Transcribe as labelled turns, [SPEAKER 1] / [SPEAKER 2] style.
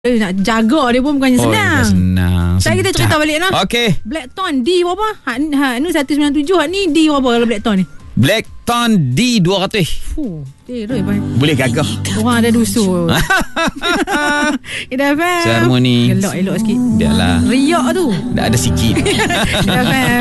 [SPEAKER 1] Nak jaga dia pun bukannya senang.
[SPEAKER 2] Senang.
[SPEAKER 1] Sekarang kita cerita balik noh.
[SPEAKER 2] Okey.
[SPEAKER 1] Blackton D berapa? Hak ni 197, hak ni D berapa kalau Blackton ni?
[SPEAKER 2] Blackton D 200. Boleh gagah.
[SPEAKER 1] Orang ada dusul. Ida FM.
[SPEAKER 2] Sermoni.
[SPEAKER 1] Elok sikit.
[SPEAKER 2] Biarlah.
[SPEAKER 1] Riak tu.
[SPEAKER 2] Dah ada sikit.
[SPEAKER 1] Ida FM.